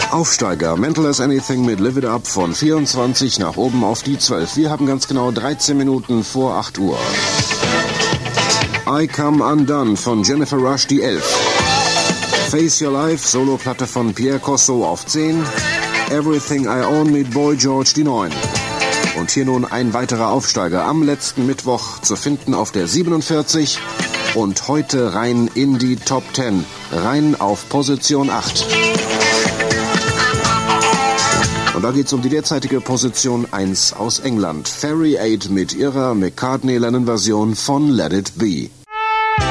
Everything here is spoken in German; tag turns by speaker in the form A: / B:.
A: Aufsteiger, Mental as Anything mit Live It Up von 24 nach oben auf die 12. Wir haben ganz genau 13 Minuten vor 8 Uhr. I Come Undone von Jennifer Rush die 11. Face Your Life, Soloplatte von Pierre Corso auf 10. Everything I Own mit Boy George die 9. Und hier nun ein weiterer Aufsteiger am letzten Mittwoch zu finden auf der 47 und heute rein in die Top 10, rein auf Position 8. Und da geht's um die derzeitige Position 1 aus England. Ferry 8 mit ihrer McCartney-Lennon-Version von Let It Be.